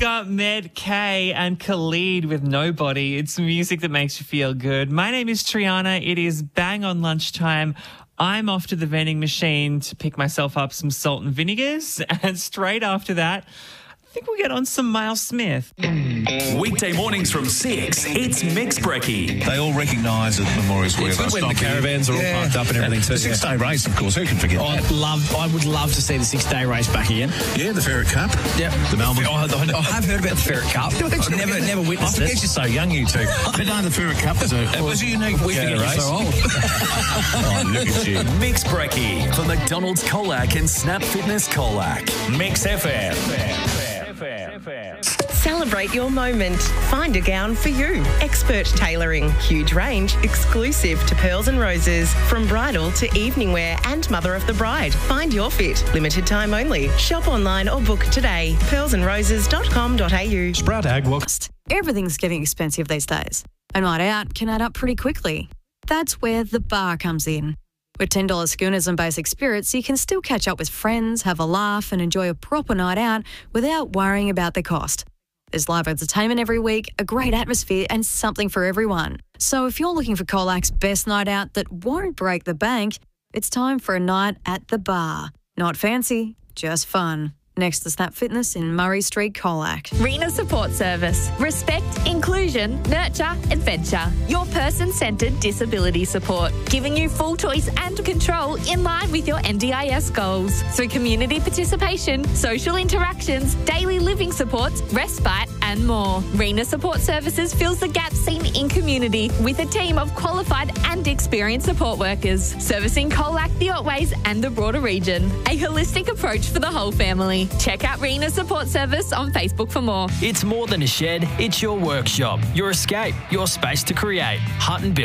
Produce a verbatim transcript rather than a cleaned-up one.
Got Med K and Khalid with Nobody. It's music that makes you feel good. My name is Triana. It is bang on lunchtime. I'm off to the vending machine to pick myself up some salt and vinegars. And straight after that, I think we'll get on some Miles Smith. Weekday mornings from six, it's Mix Brekkie. They all recognise that Memorial Square. It's good when the caravans are all Yeah. parked up and everything too. The six-day race, of course. Who can forget I'd that? love, I would love to see the six-day race back again. Yeah, the Ferret Cup. Yep. The Melbourne. I, I, I have heard about the Ferret Cup. I've never, never I witnessed forget it. you're so young, you two. But no, the Ferret Cup is a, it was a unique We weekend forget race. you're so old. Oh, look at you. Mix Brekkie for McDonald's Colac and Snap Fitness Colac. Mix F M. Celebrate your moment. Find a gown for you. Expert tailoring. Huge range. Exclusive to Pearls and Roses. From bridal to evening wear and mother of the bride. Find your fit. Limited time only. Shop online or book today. pearls and roses dot com dot a u. Sprout Ag, welcome. Everything's getting expensive these days. A night out can add up pretty quickly. That's where the bar comes in. With ten dollars schooners and basic spirits, you can still catch up with friends, have a laugh and enjoy a proper night out without worrying about the cost. There's live entertainment every week, a great atmosphere and something for everyone. So if you're looking for Colac's best night out that won't break the bank, it's time for a night at the bar. Not fancy, just fun. Next to Snap Fitness in Murray Street, Colac. Rena Support Service. Respect, inclusion, nurture, adventure. Your person-centred disability support. Giving you full choice and control in line with your N D I S goals. Through community participation, social interactions, daily living supports, respite and more. Rena Support Services fills the gaps seen in community with a team of qualified and experienced support workers. Servicing Colac, the Otways and the broader region. A holistic approach for the whole family. Check out Rena Support Service on Facebook for more. It's more than a shed, it's your workshop, your escape, your space to create. Hunt and Build.